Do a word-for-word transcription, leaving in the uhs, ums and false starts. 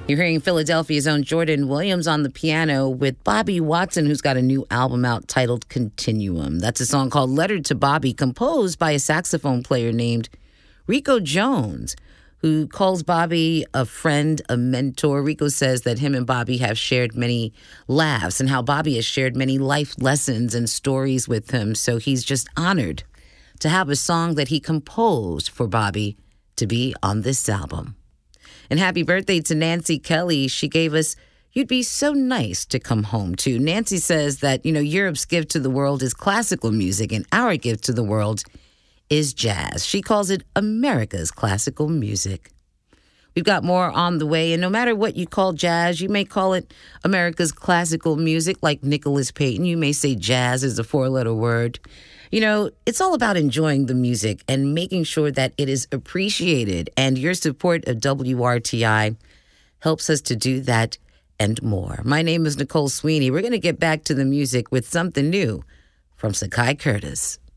You're hearing Philadelphia's own Jordan Williams on the piano with Bobby Watson, who's got a new album out titled Continuum. That's a song called Letter to Bobby, composed by a saxophone player named Rico Jones, who calls Bobby a friend, a mentor. Rico says that him and Bobby have shared many laughs and how Bobby has shared many life lessons and stories with him. So he's just honored to have a song that he composed for Bobby to be on this album. And happy birthday to Nancy Kelly. She gave us You'd Be So Nice to Come Home To. Nancy says that, you know, Europe's gift to the world is classical music and our gift to the world is jazz. She calls it America's classical music. We've got more on the way, and no matter what you call jazz, you may call it America's classical music like Nicholas Payton. You may say jazz is a four-letter word. You know, it's all about enjoying the music and making sure that it is appreciated, and your support of W R T I helps us to do that and more. My name is Nicole Sweeney. We're going to get back to the music with something new from Sakai Curtis.